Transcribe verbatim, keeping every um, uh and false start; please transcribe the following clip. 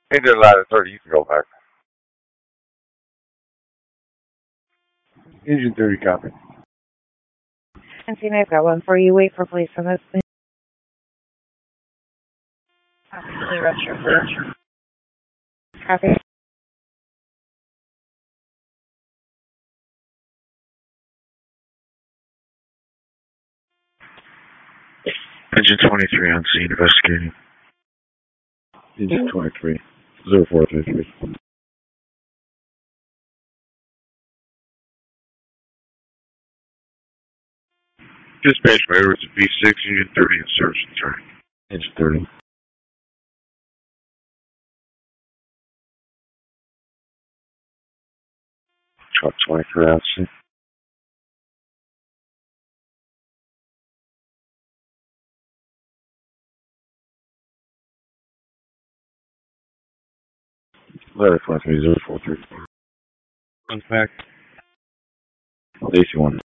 He did ladder thirty. You can go back. Engine thirty, copy. Francine, I've got one for you. Wait for police on this, please. Copy. Fully retro, retro. Copy. Engine twenty-three on scene investigating. Engine twenty-three. zero four three three. Dispatch by Edwards V six, Engine thirty in service return. Engine thirty. Truck twenty-three on scene. Ladder twenty-three, zero four three. One's back. A C one.